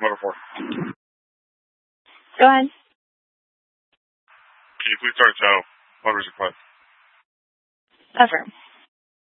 Motor 4. Go ahead. Can you please start a tow? Motor's request. Affirm.